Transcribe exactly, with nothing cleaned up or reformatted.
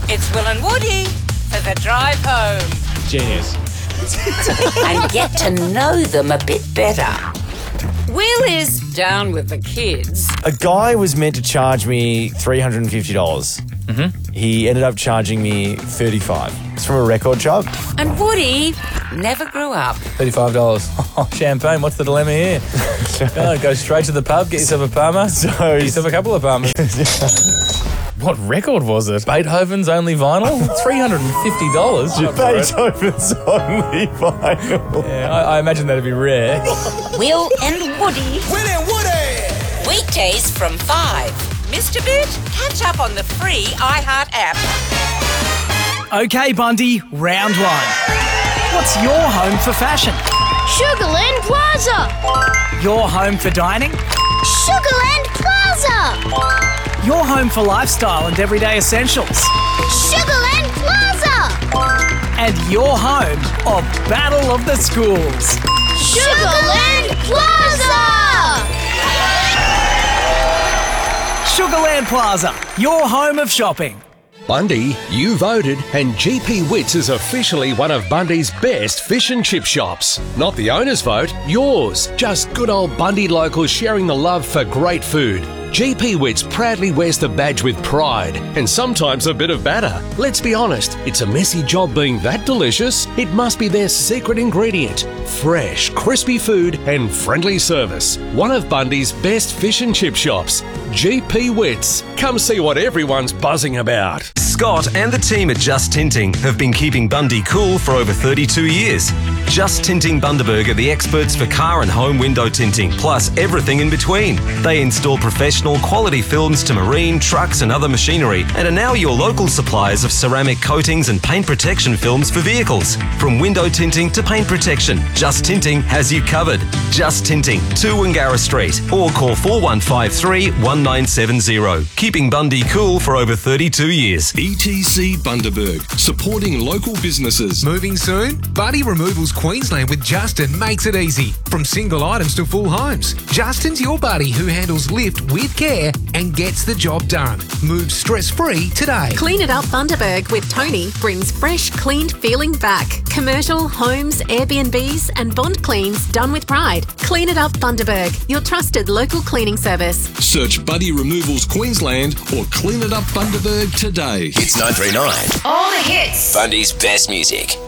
It's Will and Woody for the drive home. Genius. And get to know them a bit better. Will is down with the kids. A guy was meant to charge me three hundred fifty dollars. Mm-hmm. He ended up charging me thirty-five dollars. It's from a record shop. And Woody never grew up. thirty-five dollars. Oh, champagne. What's the dilemma here? Oh, go straight to the pub, get yourself a Parma. So Get yourself a couple of Parmas. What record was it? Beethoven's Only Vinyl? three hundred fifty dollars? Beethoven's Only Vinyl. Yeah, I, I imagine that'd be rare. Will and Woody. Will and Woody! Weekdays from five. Missed a bit? Catch up on the free iHeart app. Okay, Bundy, round one. What's your home for fashion? Sugarland Plaza! Your home for dining? Sugarland Plaza! Your home for lifestyle and everyday essentials? Sugarland Plaza! And your home of Battle of the Schools? Sugarland Plaza! Sugarland Plaza, your home of shopping. Bundy, you voted, and G P Wits is officially one of Bundy's best fish and chip shops. Not the owner's vote, yours. Just good old Bundy locals sharing the love for great food. G P Wits proudly wears the badge with pride, and sometimes a bit of batter. Let's be honest, it's a messy job being that delicious. It must be their secret ingredient. Fresh, crispy food and friendly service. One of Bundy's best fish and chip shops. G P Wits. Come see what everyone's buzzing about. Scott and the team at Just Tinting have been keeping Bundy cool for over thirty-two years. Just Tinting Bundaberg are the experts for car and home window tinting, plus everything in between. They install professional quality films to marine, trucks and other machinery, and are now your local suppliers of ceramic coatings and paint protection films for vehicles. From window tinting to paint protection, Just Tinting has you covered. Just Tinting, two Wangara Street, or call four one five three, one nine seven zero. Keeping Bundy cool for over thirty-two years. E T C Bundaberg, supporting local businesses. Moving soon? Buddy Removals Queensland with Justin makes it easy. From single items to full homes, Justin's your buddy who handles lift with care and gets the job done. Move stress-free today. Clean It Up Bundaberg with Tony brings fresh, cleaned feeling back. Commercial, homes, Airbnbs and bond cleans done with pride. Clean It Up Bundaberg, your trusted local cleaning service. Search Buddy Removals Queensland or Clean It Up Bundaberg today. It's nine three nine. All the hits. Bundy's best music.